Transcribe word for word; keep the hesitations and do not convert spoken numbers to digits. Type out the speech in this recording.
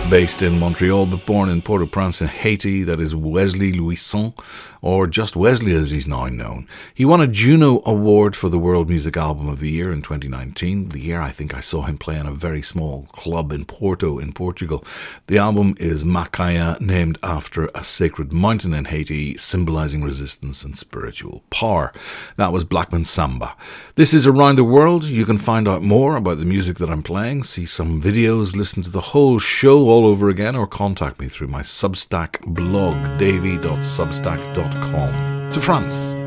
based in Montreal but born in Port-au-Prince in Haiti. That is Wesley Louison, or just Wesley as he's now known. He won a Juno Award for the World Music Album of the Year in twenty nineteen, the year I think I saw him play in a very small club in Porto in Portugal. The album is Macaya, named after a sacred mountain in Haiti, symbolizing resistance and spiritual power. That was Blackman Samba. This is Around the World. You can find out more about the music that I'm playing, see some videos, listen to the whole show all over again, or contact me through my Substack blog, davy dot substack dot com. To France.